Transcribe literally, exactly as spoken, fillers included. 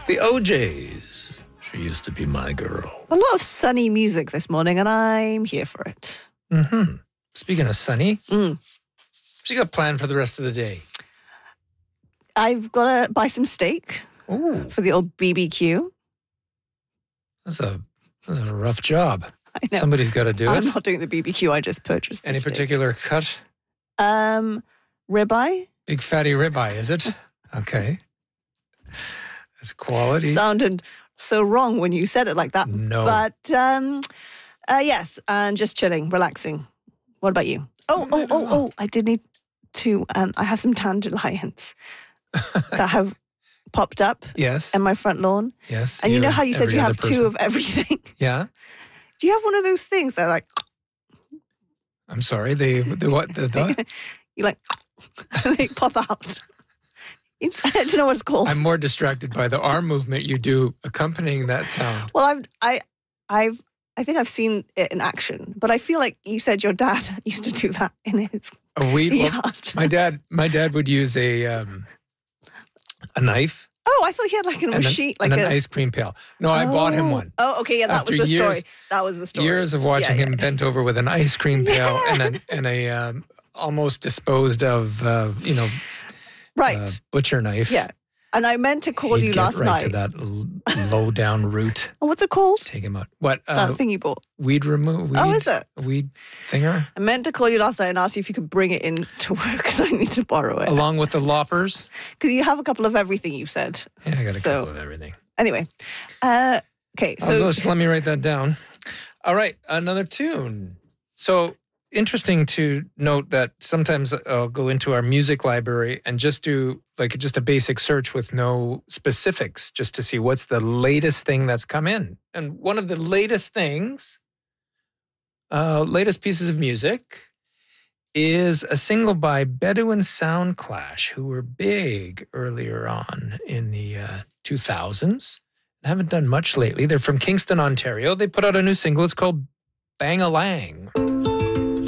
The O Js. She used to be my girl. A lot of sunny music this morning, and I'm here for it. Mm-hmm. Speaking of sunny, Mm. what you got planned for the rest of the day? I've got to buy some steak Ooh, for the old B B Q. that's a that's a rough job. I know. Somebody's got to do I'm it. not doing the B B Q. I just purchased the Any steak. particular cut? Um, ribeye. Big fatty ribeye, is it? Okay. That's quality. Sounded so wrong when you said it like that. No. But um, uh, yes, and just chilling, relaxing. What about you? Oh, oh, oh, oh! I did need to. Um, I have some dandelions that have popped up Yes. in my front lawn. Yes. And you know and how you said every you other have person. two of everything? Yeah. Do you have one of those things that are like I'm sorry. They the what the, the you like they pop out? It's, I don't know what it's called. I'm more distracted by the arm movement you do accompanying that sound. Well, I've I I've I think I've seen it in action, but I feel like you said your dad used to do that in his A weed. well, yard. my dad. My dad would use a um, a knife Oh, I thought he had like a and, machine, an, like and a an ice cream pail. No, I bought him one. Oh, okay, yeah, that After was the years- story. That was the story. Years of watching Yeah, him yeah. bent over with an ice cream pail Yeah. and a and a um, almost disposed of uh, you know Right. uh, butcher knife. Yeah. And I meant to call He'd you get last right night. to that l- low down root. Oh, what's it called? Take him out. What uh, that thing you bought. weed remove? Weed, Oh, is it? weed thinger I meant to call you last night and ask you if you could bring it in to work because I need to borrow it. along with the loppers? Because you have a couple of everything you said. Yeah, I got a So- couple of everything. Anyway. Uh, okay, So so just let me write that down. All right, another tune. So interesting to note that sometimes I'll go into our music library and just do like just a basic search with no specifics, just to see what's the latest thing that's come in. And one of the latest things, uh, latest pieces of music, is a single by Bedouin Sound Clash, who were big earlier on in the uh, two thousands. Haven't done much lately. They're from Kingston, Ontario. They put out a new single. It's called Bang-A-Lang.